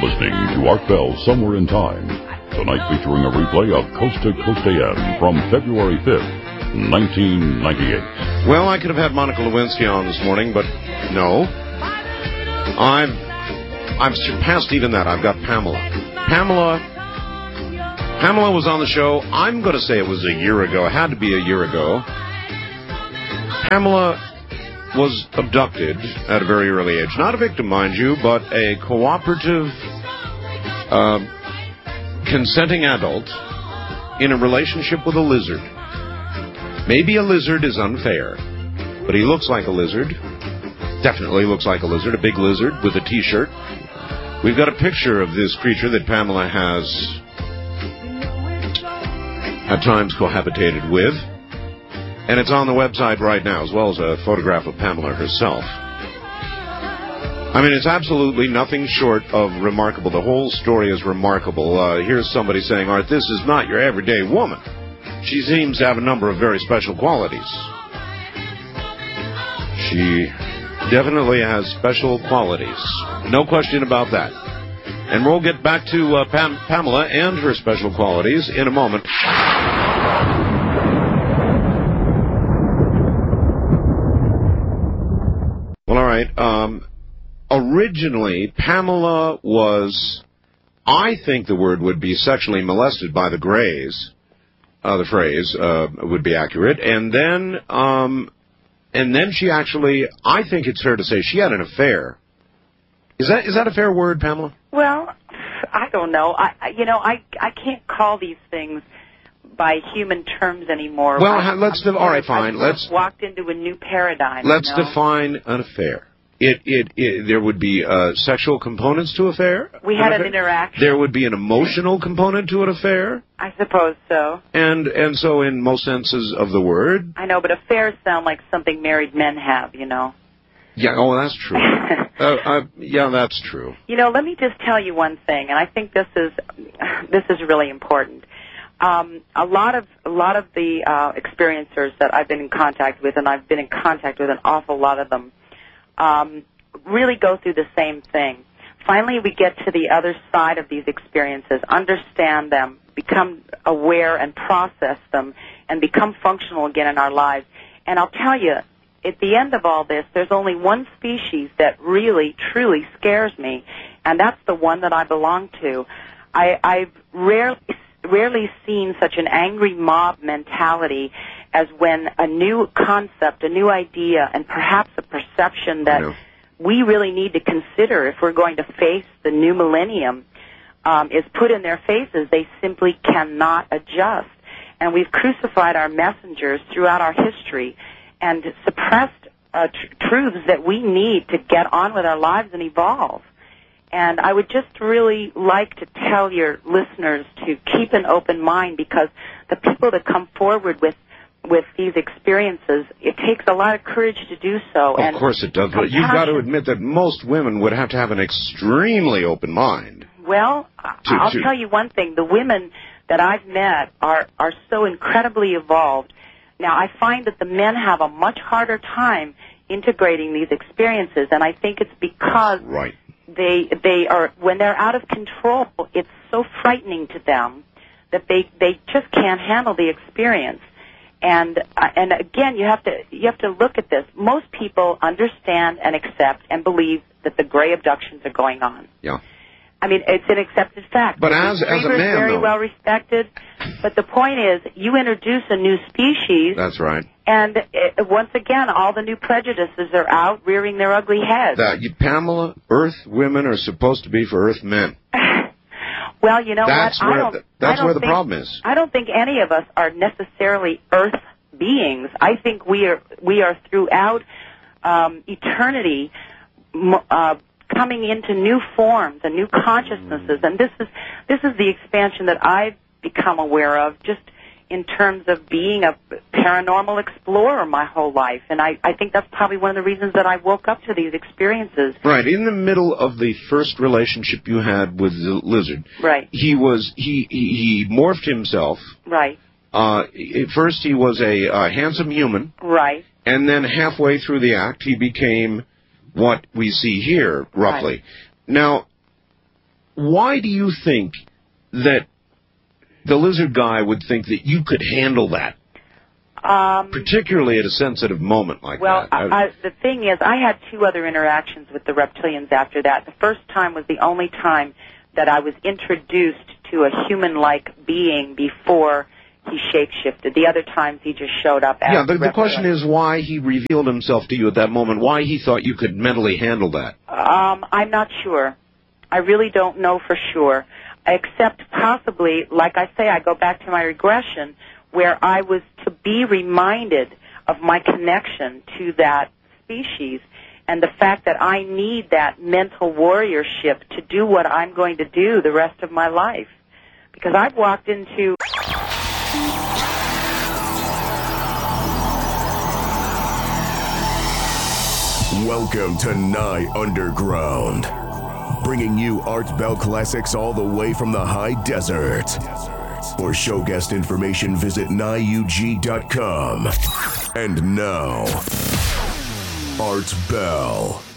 listening to Art Bell Somewhere in Time, tonight featuring a replay of Coast to Coast AM from February 5th, 1998. Well, I could have had Monica Lewinsky on this morning, but no. I've surpassed even that. I've got Pamela. Pamela was on the show, I'm going to say it was a year ago. It had to be a year ago. Pamela was abducted at a very early age. Not a victim, mind you, but a cooperative, consenting adult in a relationship with a lizard. Maybe a lizard is unfair, but he looks like a lizard. Definitely looks like a lizard, a big lizard with a T-shirt. We've got a picture of this creature that Pamela has at times cohabitated with. And it's on the website right now, as well as a photograph of Pamela herself. I mean, it's absolutely nothing short of remarkable. The whole story is remarkable. Here's somebody saying, Art, this is not your everyday woman. She seems to have a number of very special qualities. She definitely has special qualities. No question about that. And we'll get back to Pamela and her special qualities in a moment. Well, all right. Originally, Pamela was, I think the word would be sexually molested by the Greys. The phrase would be accurate. And then she actually, I think it's fair to say, she had an affair. Is that a fair word, Pamela? Well, I don't know. I can't call these things by human terms anymore. Well, all right, fine. Let's walked into a new paradigm. Let's define an affair. There would be sexual components to affair. We had an interaction. There would be an emotional component to an affair. I suppose so. And so, in most senses of the word. I know, but affairs sound like something married men have, you know. Yeah. Oh, that's true. Yeah, that's true. You know, let me just tell you one thing, and I think this is really important. A lot of the experiencers that I've been in contact with, and I've been in contact with an awful lot of them, really go through the same thing. Finally, we get to the other side of these experiences, understand them, become aware and process them, and become functional again in our lives. And I'll tell you, at the end of all this, there's only one species that really, truly scares me, and that's the one that I belong to. I've rarely seen such an angry mob mentality as when a new concept, a new idea, and perhaps a perception that we really need to consider if we're going to face the new millennium is put in their faces. They simply cannot adjust. And we've crucified our messengers throughout our history and suppressed truths that we need to get on with our lives and evolve. And I would just really like to tell your listeners to keep an open mind, because the people that come forward with these experiences, it takes a lot of courage to do so. Of course it does, but you've got to admit that most women would have to have an extremely open mind. Well, I'll tell you one thing. The women that I've met are so incredibly evolved. Now, I find that the men have a much harder time integrating these experiences, and I think it's because they are, when they're out of control, it's so frightening to them that they just can't handle the experience. And again, you have to look at this. Most people understand and accept and believe that the gray abductions are going on. Yeah. I mean, it's an accepted fact. But as a man, very well respected. But the point is, you introduce a new species. That's right. And once again, all the new prejudices are out, rearing their ugly heads. Pamela, Earth women are supposed to be for Earth men. Well, you know that's what? That's where the problem is. I don't think any of us are necessarily Earth beings. I think we are throughout eternity coming into new forms and new consciousnesses, and this is the expansion that I've become aware of, just in terms of being a paranormal explorer my whole life. And I think that's probably one of the reasons that I woke up to these experiences. Right. In the middle of the first relationship you had with the lizard, right, he morphed himself. Right. At first he was a handsome human. Right. And then halfway through the act he became what we see here, roughly. Right. Now, why do you think that the lizard guy would think that you could handle that? Particularly at a sensitive moment like that. Well, the thing is, I had 2 other interactions with the reptilians after that. The first time was the only time that I was introduced to a human-like being before he shape-shifted. The other times he just showed up as the question is why he revealed himself to you at that moment, why he thought you could mentally handle that. I'm not sure. I really don't know for sure, except possibly, like I say, I go back to my regression, where I was to be reminded of my connection to that species and the fact that I need that mental warriorship to do what I'm going to do the rest of my life. Because I've walked into... Welcome to Nye Underground, bringing you Art Bell classics all the way from the high desert. For show guest information, visit NyeUG.com. And now, Art Bell.